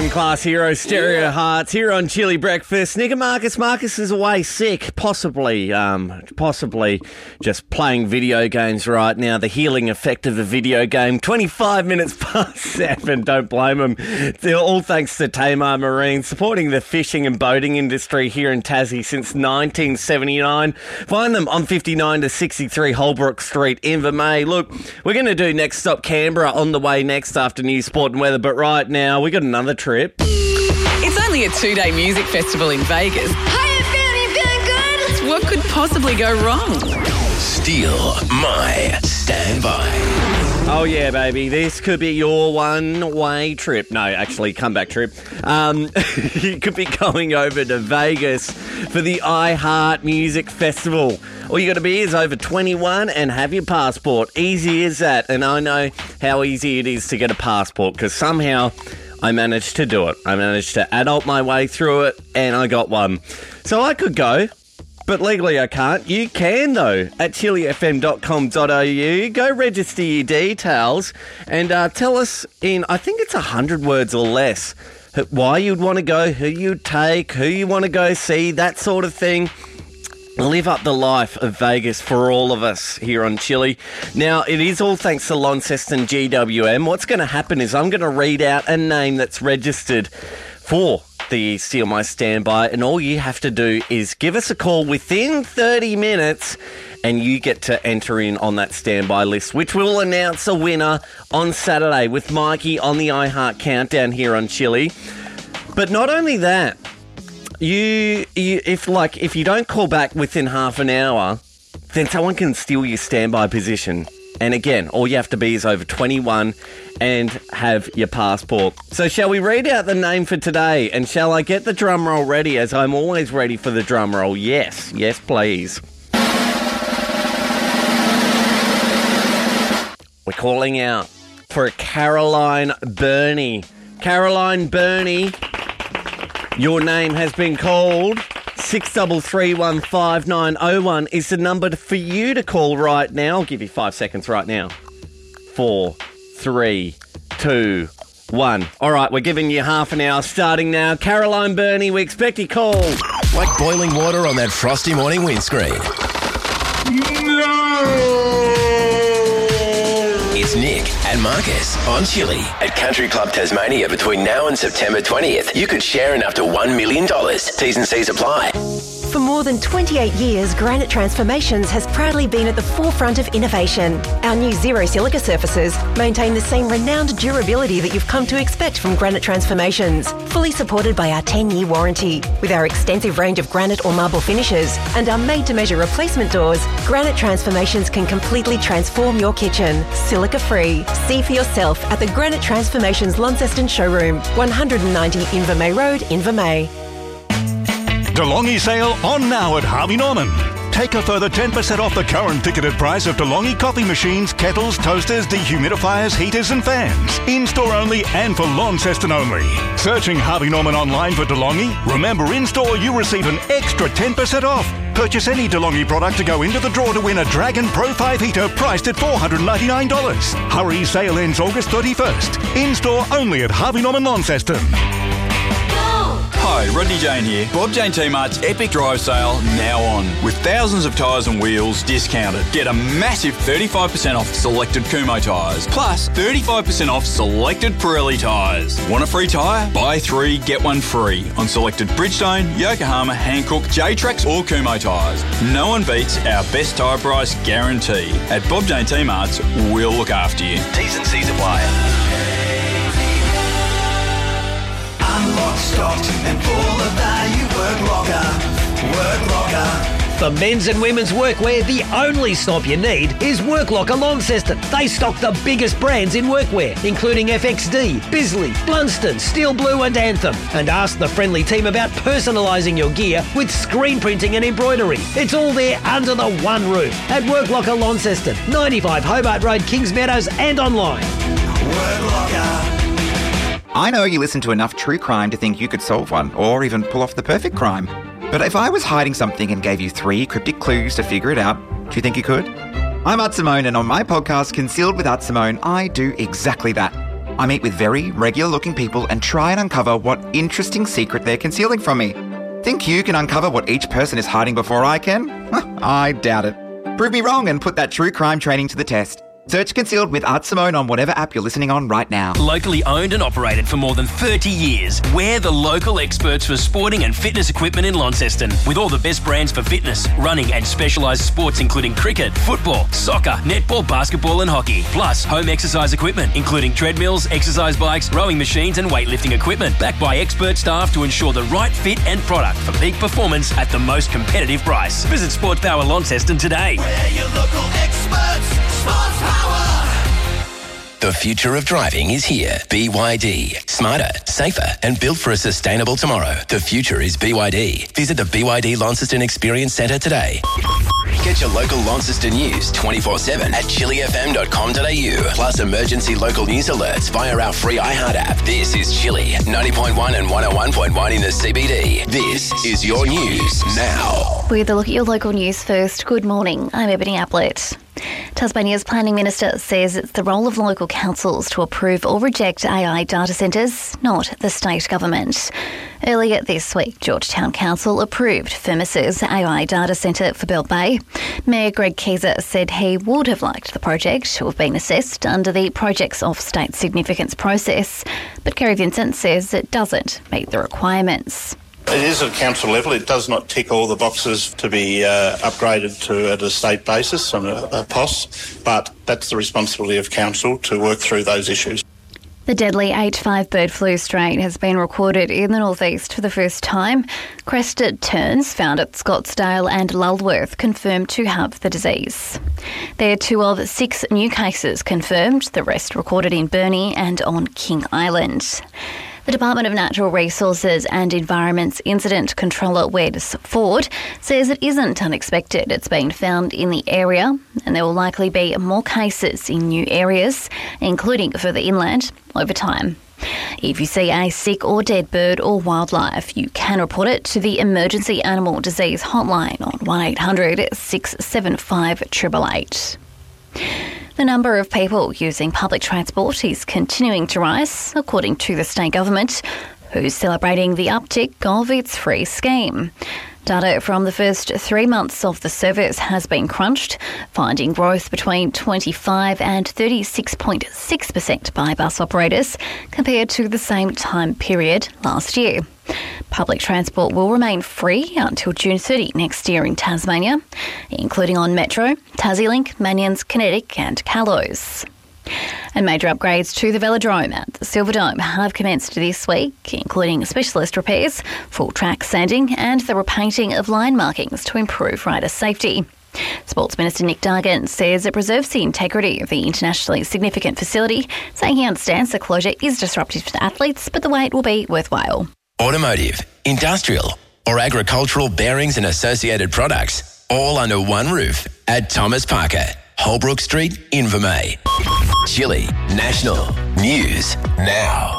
Gym Class Hero, Stereo Hearts, here on Chili Breakfast. Nick and Marcus. Marcus is away sick, possibly just playing video games right now. The healing effect of the video game. 25 minutes past 7, don't blame him. All thanks to Tamar Marine, supporting the fishing and boating industry here in Tassie since 1979. Find them on 59 to 63 Holbrook Street, Invermay. Look, we're going to do Next Stop Canberra on the way next after News, Sport and Weather, but right now we got another trip. It's only a 2-day music festival in Vegas. Hiya, fam, you feeling good? What could possibly go wrong? Steal my standby. Oh yeah, baby, this could be your one-way trip. No, actually, comeback trip. You could be going over to Vegas for the iHeart Music Festival. All you got to be is over 21 and have your passport. Easy as that. And I know how easy it is to get a passport because somehow I managed to do it. I managed to adult my way through it and I got one. So I could go, but legally I can't. You can though at chilifm.com.au. Go register your details and tell us in, I think it's 100 words or less, why you'd want to go, who you'd take, who you want to go see, that sort of thing. Live up the life of Vegas for all of us here on Chili. Now, it is all thanks to Launceston GWM. What's going to happen is I'm going to read out a name that's registered for the Steal My Standby, and all you have to do is give us a call within 30 minutes and you get to enter in on that standby list, which will announce a winner on Saturday with Mikey on the iHeart Countdown here on Chili. But not only that, if you don't call back within half an hour, then someone can steal your standby position. And again, all you have to be is over 21 and have your passport. So shall we read out the name for today? And shall I get the drum roll ready, as I'm always ready for the drum roll? Yes, please. We're calling out for Caroline Burney. Caroline Burney, your name has been called. 633-15901 is the number for you to call right now. I'll give you 5 seconds right now. 4, 3, 2, 1. All right, we're giving you half an hour starting now. Caroline Burney, we expect your call. Like boiling water on that frosty morning windscreen. It's Nick and Marcus on Chili at Country Club Tasmania between now and September 20th. You could share in up to $1 million. T's and C's apply. For more than 28 years, Granite Transformations has proudly been at the forefront of innovation. Our new zero silica surfaces maintain the same renowned durability that you've come to expect from Granite Transformations, fully supported by our 10-year warranty. With our extensive range of granite or marble finishes and our made-to-measure replacement doors, Granite Transformations can completely transform your kitchen, silica-free. See for yourself at the Granite Transformations Launceston showroom, 190 Invermay Road, Invermay. DeLonghi sale on now at Harvey Norman. Take a further 10% off the current ticketed price of DeLonghi coffee machines, kettles, toasters, dehumidifiers, heaters and fans. In-store only and for Launceston only. Searching Harvey Norman online for DeLonghi? Remember, in-store you receive an extra 10% off. Purchase any DeLonghi product to go into the draw to win a Dragon Pro 5 heater priced at $499. Hurry, sale ends August 31st. In-store only at Harvey Norman Launceston. Hi, Rodney Jane here. Bob Jane T-Mart's Epic Drive Sale now on. With thousands of tyres and wheels discounted. Get a massive 35% off selected Kumho tyres. Plus 35% off selected Pirelli tyres. Want a free tyre? Buy 3, get 1 free. On selected Bridgestone, Yokohama, Hankook, J-Trax or Kumho tyres. No one beats our best tyre price guarantee. At Bob Jane T-Mart's, we'll look after you. T's and C's apply. Unlock, stocked and full of value. Work locker. For men's and women's workwear, the only stop you need is Work Locker Launceston. They stock the biggest brands in workwear, including FXD, Bisley, Blunston, Steel Blue and Anthem. And ask the friendly team about personalising your gear with screen printing and embroidery. It's all there under the one roof at Work Locker Launceston, 95 Hobart Road, Kings Meadows and online. Work Locker. I know you listen to enough true crime to think you could solve one, or even pull off the perfect crime. But if I was hiding something and gave you 3 cryptic clues to figure it out, do you think you could? I'm Art Simone, and on my podcast, Concealed with Art Simone, I do exactly that. I meet with very regular-looking people and try and uncover what interesting secret they're concealing from me. Think you can uncover what each person is hiding before I can? I doubt it. Prove me wrong and put that true crime training to the test. Search Concealed with Art Simone on whatever app you're listening on right now. Locally owned and operated for more than 30 years, we're the local experts for sporting and fitness equipment in Launceston. With all the best brands for fitness, running and specialised sports including cricket, football, soccer, netball, basketball and hockey. Plus home exercise equipment including treadmills, exercise bikes, rowing machines and weightlifting equipment. Backed by expert staff to ensure the right fit and product for peak performance at the most competitive price. Visit Sports Power Launceston today. We're your local experts. Sports Power. The future of driving is here. BYD. Smarter, safer and built for a sustainable tomorrow. The future is BYD. Visit the BYD Launceston Experience Centre today. Get your local Launceston news 24/7 at chilifm.com.au. Plus emergency local news alerts via our free iHeart app. This is Chilli, 90.1 and 101.1 in the CBD. This is your news now. With a look at your local news first. Good morning, I'm Ebony Ablett. Tasmania's Planning Minister says it's the role of local councils to approve or reject AI data centres, not the state government. Earlier this week, Georgetown Council approved Firmus's AI data centre for Bell Bay. Mayor Greg Keyser said he would have liked the project to have been assessed under the Projects of State Significance process, but Kerry Vincent says it doesn't meet the requirements. It is at council level. It does not tick all the boxes to be upgraded to at a state basis on a POS, but that's the responsibility of council to work through those issues. The deadly H5 bird flu strain has been recorded in the northeast for the first time. Crested terns found at Scottsdale and Lulworth confirmed to have the disease. There are 2 of 6 new cases confirmed, the rest recorded in Burnie and on King Island. The Department of Natural Resources and Environment's Incident Controller Wes Ford says it isn't unexpected it's been found in the area and there will likely be more cases in new areas, including further inland, over time. If you see a sick or dead bird or wildlife, you can report it to the Emergency Animal Disease Hotline on 1800 675 888. The number of people using public transport is continuing to rise, according to the state government, who's celebrating the uptick of its free scheme. Data from the first 3 months of the service has been crunched, finding growth between 25 and 36.6% by bus operators compared to the same time period last year. Public transport will remain free until June 30 next year in Tasmania, including on Metro, TassieLink, Manyans, Kinetic and Callows. And major upgrades to the velodrome at the Silverdome have commenced this week, including specialist repairs, full track sanding and the repainting of line markings to improve rider safety. Sports Minister Nick Dargan says it preserves the integrity of the internationally significant facility, saying he understands the closure is disruptive to athletes, but the wait will be worthwhile. Automotive, industrial or agricultural bearings and associated products, all under one roof at Thomas Parker, Holbrook Street, Invermay. Chilli National News Now.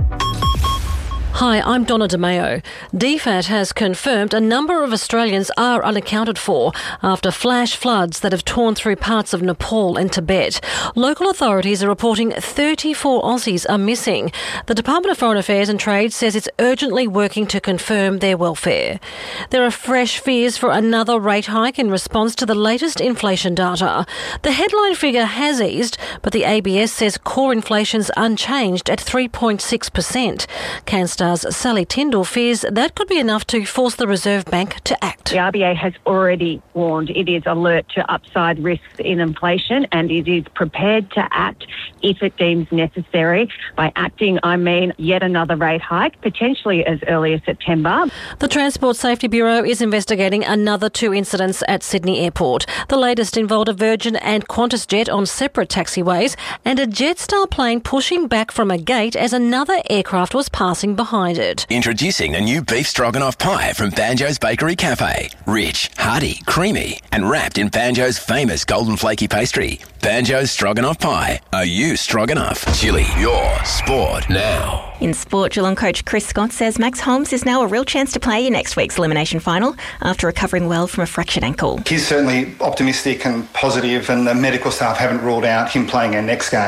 Hi, I'm Donna DeMeo. DFAT has confirmed a number of Australians are unaccounted for after flash floods that have torn through parts of Nepal and Tibet. Local authorities are reporting 34 Aussies are missing. The Department of Foreign Affairs and Trade says it's urgently working to confirm their welfare. There are fresh fears for another rate hike in response to the latest inflation data. The headline figure has eased, but the ABS says core inflation's unchanged at 3.6%. CanStar's Sally Tyndall fears that could be enough to force the Reserve Bank to act. The RBA has already warned it is alert to upside risks in inflation and it is prepared to act if it deems necessary. By acting, I mean yet another rate hike, potentially as early as September. The Transport Safety Bureau is investigating another 2 incidents at Sydney Airport. The latest involved a Virgin and Qantas jet on separate taxiways and a Jetstar plane pushing back from a gate as another aircraft was passing behind it. Introducing the new beef stroganoff pie from Banjo's Bakery Cafe. Rich, hearty, creamy and wrapped in Banjo's famous golden flaky pastry. Banjo's Stroganoff Pie. Are you stroganoff? Chilli, your sport now. In sport, Geelong coach Chris Scott says Max Holmes is now a real chance to play in next week's elimination final after recovering well from a fractured ankle. He's certainly optimistic and positive, and the medical staff haven't ruled out him playing our next game.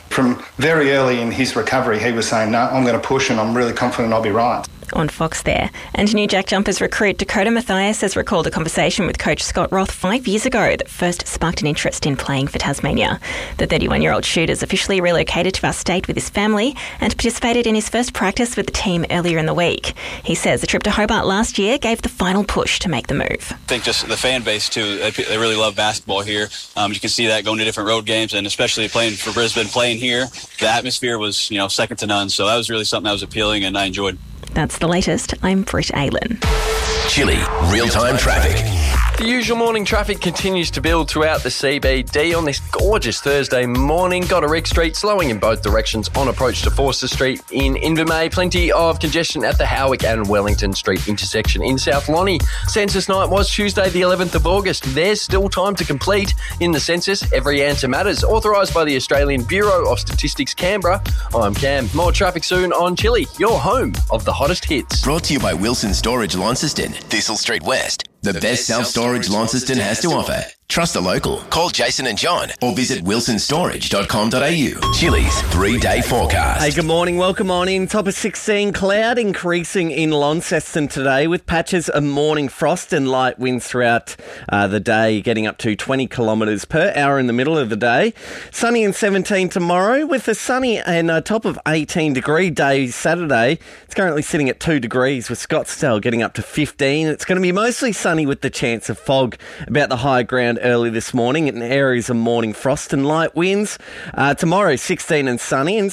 From very early in his recovery, he was saying, no, I'm going to push and I'm really confident I'll be right. On Fox there. And new Jack Jumpers recruit Dakota Mathias has recalled a conversation with coach Scott Roth 5 years ago that first sparked an interest in playing for Tasmania. The 31-year-old shooter's officially relocated to our state with his family and participated in his first practice with the team earlier in the week. He says the trip to Hobart last year gave the final push to make the move. I think just the fan base too, they really love basketball here. You can see that going to different road games, and especially playing for Brisbane, playing here, the atmosphere was, second to none. So that was really something that was appealing and I enjoyed. That's the latest. I'm Britt Aylan. Chilly real-time traffic. The usual morning traffic continues to build throughout the CBD on this gorgeous Thursday morning. Goderich Street slowing in both directions on approach to Forster Street in Invermay. Plenty of congestion at the Howick and Wellington Street intersection in South Lonnie. Census night was Tuesday the 11th of August. There's still time to complete in the census. Every answer matters. Authorised by the Australian Bureau of Statistics, Canberra. I'm Cam. More traffic soon on Chilly, your home of the hottest hits. Brought to you by Wilson Storage Launceston, Thistle Street West. The best self-storage Launceston has to offer. Trust the local. Call Jason and John or visit wilsonstorage.com.au. Chilly's 3-day forecast. Hey, good morning. Welcome on in. Top of 16, cloud increasing in Launceston today with patches of morning frost and light winds throughout the day, getting up to 20 kilometres per hour in the middle of the day. Sunny and 17 tomorrow with a sunny and a top of 18-degree day Saturday. It's currently sitting at 2 degrees with Scottsdale getting up to 15. It's going to be mostly sunny with the chance of fog about the high ground early this morning in areas of morning frost and light winds. Tomorrow, 16 and sunny and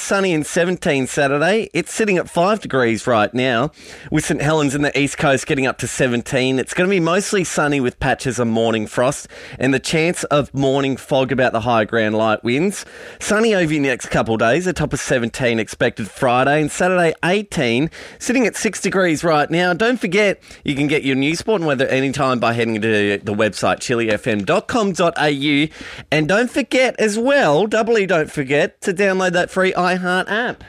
17 Saturday. It's sitting at 5 degrees right now with St Helens in the east coast getting up to 17. It's going to be mostly sunny with patches of morning frost and the chance of morning fog about the high ground light winds. Sunny over the next couple of days, a top of 17 expected Friday and Saturday 18, sitting at 6 degrees right now. Don't forget, you can get your news, sport and weather anytime by heading to the website chillyfm.com.au, and don't forget as well, doubly don't forget to download that free iHeart app.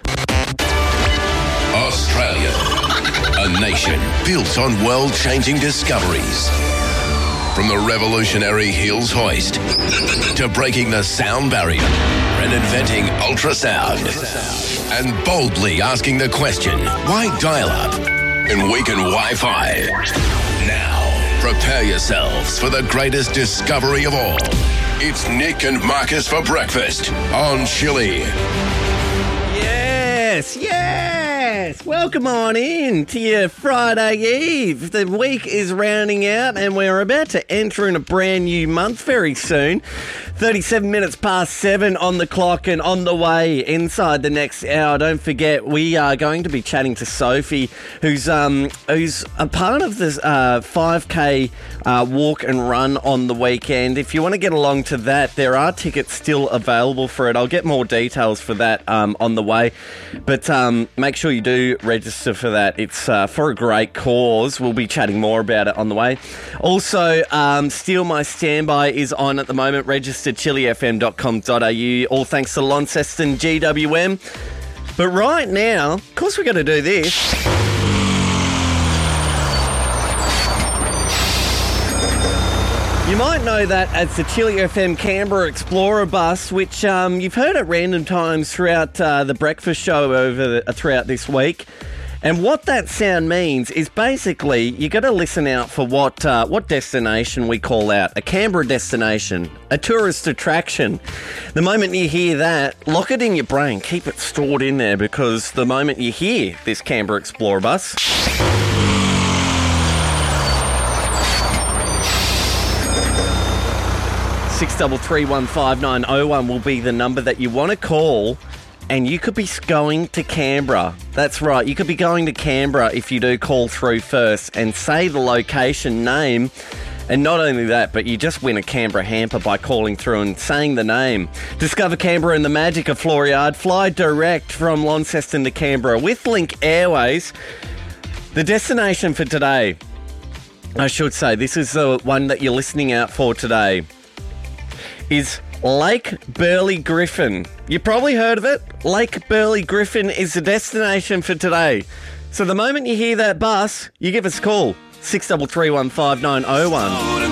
Australia, a nation built on world-changing discoveries. From the revolutionary Hills hoist to breaking the sound barrier and inventing ultrasound and boldly asking the question, why dial-up and weaken Wi-Fi? Now, prepare yourselves for the greatest discovery of all. It's Nick and Marcus for breakfast on Chilly. Yes. Welcome on in to your Friday Eve. The week is rounding out and we're about to enter in a brand new month very soon. 37 minutes past 7 on the clock and on the way inside the next hour. Don't forget, we are going to be chatting to Sophie, who's a part of this 5K walk and run on the weekend. If you want to get along to that, there are tickets still available for it. I'll get more details for that on the way. But make sure you do register for that. It's for a great cause. We'll be chatting more about it on the way. Also, Steal My Standby is on at the moment. Register chillyfm.com.au. All thanks to Launceston GWM. But right now, of course we're going to do this. You might know that as the Chilly FM Canberra Explorer bus, which you've heard at random times throughout the breakfast show throughout this week. And what that sound means is basically you got to listen out for what destination we call out. A Canberra destination, a tourist attraction. The moment you hear that, lock it in your brain. Keep it stored in there, because the moment you hear this Canberra Explorer bus... 6331590 will be the number that you want to call, and you could be going to Canberra. That's right, you could be going to Canberra if you do call through first and say the location name. And not only that, but you just win a Canberra hamper by calling through and saying the name. Discover Canberra and the magic of Floriade. Fly direct from Launceston to Canberra with Link Airways. The destination for today, I should say, this is the one that you're listening out for today, is Lake Burley Griffin. You probably heard of it. Lake Burley Griffin is the destination for today. So the moment you hear that bus, you give us a call. 633159001.